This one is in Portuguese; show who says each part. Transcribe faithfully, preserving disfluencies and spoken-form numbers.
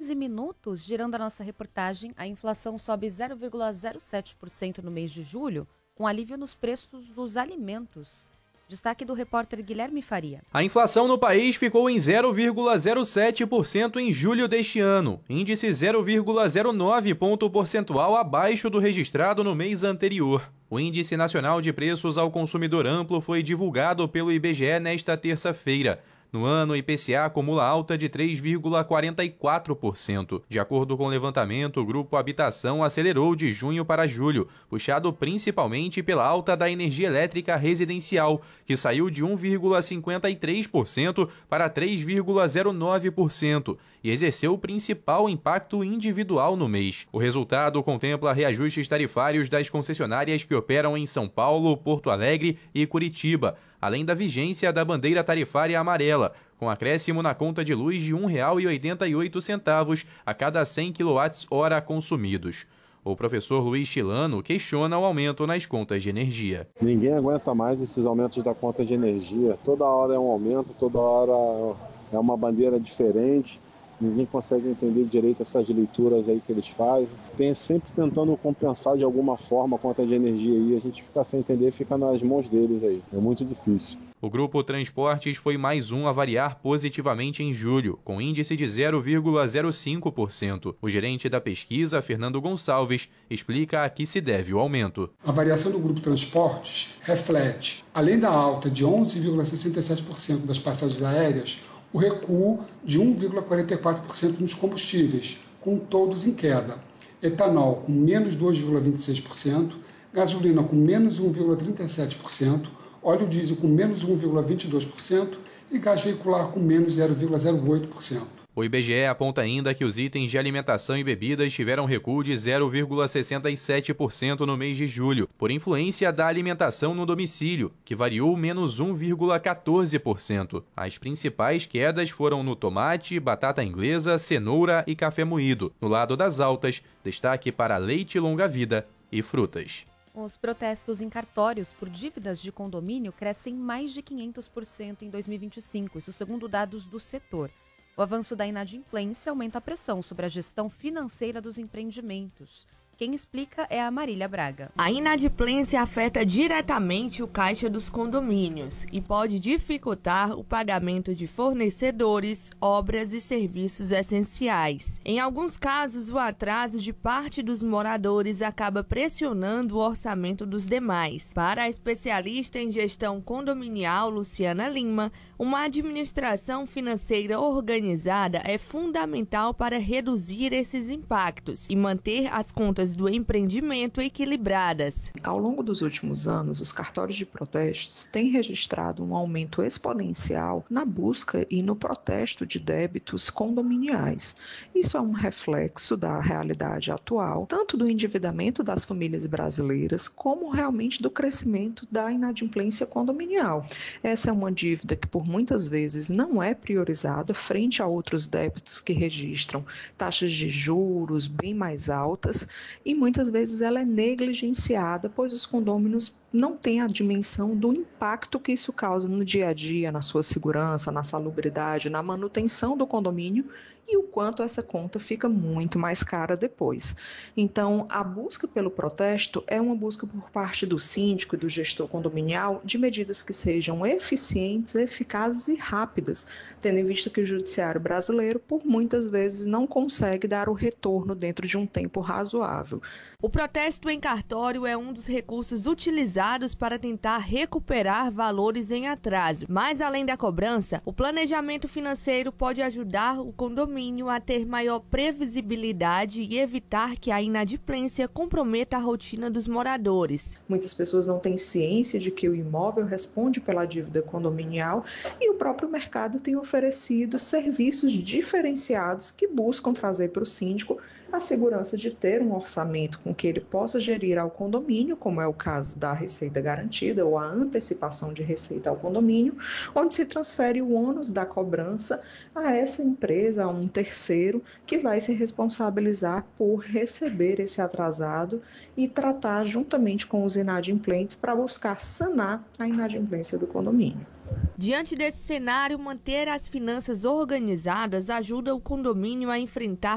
Speaker 1: quinze minutos, girando a nossa reportagem, a inflação sobe zero vírgula zero sete por cento no mês de julho, com alívio nos preços dos alimentos. Destaque do repórter Guilherme Faria.
Speaker 2: A inflação no país ficou em zero vírgula zero sete por cento em julho deste ano, índice zero vírgula zero nove ponto percentual abaixo do registrado no mês anterior. O Índice Nacional de Preços ao Consumidor Amplo foi divulgado pelo I B G E nesta terça-feira. No ano, o I P C A acumula alta de três vírgula quarenta e quatro por cento. De acordo com o levantamento, o Grupo Habitação acelerou de junho para julho, puxado principalmente pela alta da energia elétrica residencial, que saiu de um vírgula cinquenta e três por cento para três vírgula zero nove por cento e exerceu o principal impacto individual no mês. O resultado contempla reajustes tarifários das concessionárias que operam em São Paulo, Porto Alegre e Curitiba, além da vigência da bandeira tarifária amarela, com acréscimo na conta de luz de um real e oitenta e oito centavos a cada cem quilowatt-hora consumidos. O professor Luiz Chilano questiona o aumento nas contas de energia.
Speaker 3: Ninguém aguenta mais esses aumentos da conta de energia. Toda hora é um aumento, toda hora é uma bandeira diferente. Ninguém consegue entender direito essas leituras aí que eles fazem. Tem sempre tentando compensar de alguma forma a conta de energia aí. A gente fica sem entender, fica nas mãos deles aí. É muito difícil.
Speaker 2: O Grupo Transportes foi mais um a variar positivamente em julho, com índice de zero vírgula zero cinco por cento. O gerente da pesquisa, Fernando Gonçalves, explica a que se deve o aumento.
Speaker 4: A variação do Grupo Transportes reflete, além da alta de onze vírgula sessenta e sete por cento das passagens aéreas, o recuo de um vírgula quarenta e quatro por cento nos combustíveis, com todos em queda. Etanol com menos dois vírgula vinte e seis por cento, gasolina com menos um vírgula trinta e sete por cento, óleo diesel com menos um vírgula vinte e dois por cento e gás veicular com menos zero vírgula zero oito por cento.
Speaker 2: O I B G E aponta ainda que os itens de alimentação e bebidas tiveram recuo de zero vírgula sessenta e sete por cento no mês de julho, por influência da alimentação no domicílio, que variou menos um vírgula quatorze por cento. As principais quedas foram no tomate, batata inglesa, cenoura e café moído. No lado das altas, destaque para leite longa-vida e frutas.
Speaker 1: Os protestos em cartórios por dívidas de condomínio crescem mais de quinhentos por cento em dois mil e vinte e cinco, isso segundo dados do setor. O avanço da inadimplência aumenta a pressão sobre a gestão financeira dos empreendimentos. Quem explica é a Marília Braga.
Speaker 5: A inadimplência afeta diretamente o caixa dos condomínios e pode dificultar o pagamento de fornecedores, obras e serviços essenciais. Em alguns casos, o atraso de parte dos moradores acaba pressionando o orçamento dos demais. Para a especialista em gestão condominial Luciana Lima, uma administração financeira organizada é fundamental para reduzir esses impactos e manter as contas do empreendimento equilibradas.
Speaker 6: Ao longo dos últimos anos, os cartórios de protestos têm registrado um aumento exponencial na busca e no protesto de débitos condominiais. Isso é um reflexo da realidade atual, tanto do endividamento das famílias brasileiras, como realmente do crescimento da inadimplência condominial. Essa é uma dívida que, por muitas vezes, não é priorizada frente a outros débitos que registram taxas de juros bem mais altas, e muitas vezes ela é negligenciada, pois os condôminos não têm a dimensão do impacto que isso causa no dia a dia, na sua segurança, na salubridade, na manutenção do condomínio e o quanto essa conta fica muito mais cara depois. Então, a busca pelo protesto é uma busca por parte do síndico e do gestor condominial de medidas que sejam eficientes, eficazes e rápidas, tendo em vista que o judiciário brasileiro, por muitas vezes, não consegue dar o retorno dentro de um tempo razoável.
Speaker 5: O protesto em cartório é um dos recursos utilizados para tentar recuperar valores em atraso. Mas, além da cobrança, o planejamento financeiro pode ajudar o condomínio a ter maior previsibilidade e evitar que a inadimplência comprometa a rotina dos moradores.
Speaker 6: Muitas pessoas não têm ciência de que o imóvel responde pela dívida condominial e o próprio mercado tem oferecido serviços diferenciados que buscam trazer para o síndico a segurança de ter um orçamento com que ele possa gerir ao condomínio, como é o caso da receita garantida ou a antecipação de receita ao condomínio, onde se transfere o ônus da cobrança a essa empresa, a um terceiro, que vai se responsabilizar por receber esse atrasado e tratar juntamente com os inadimplentes para buscar sanar a inadimplência do condomínio.
Speaker 5: Diante desse cenário, manter as finanças organizadas ajuda o condomínio a enfrentar